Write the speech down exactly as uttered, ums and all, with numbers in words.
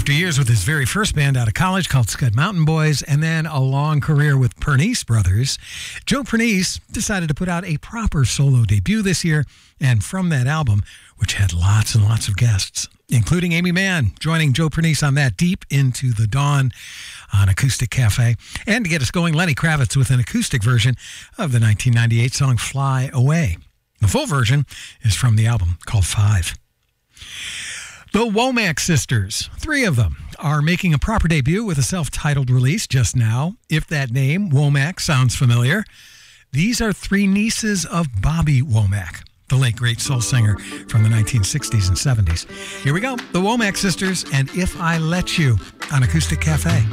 After years with his very first band out of college called Scud Mountain Boys, and then a long career with Pernice Brothers, Joe Pernice decided to put out a proper solo debut this year, and from that album, which had lots and lots of guests, including Amy Mann, joining Joe Pernice on that Deep Into the Dawn on Acoustic Cafe, and to get us going, Lenny Kravitz with an acoustic version of the nineteen ninety-eight song Fly Away. The full version is from the album called Five. The Womack Sisters, three of them, are making a proper debut with a self-titled release just now. If that name, Womack, sounds familiar, these are three nieces of Bobby Womack, the late great soul singer from the nineteen sixties and seventies. Here we go, the Womack Sisters and If I Let You on Acoustic Cafe.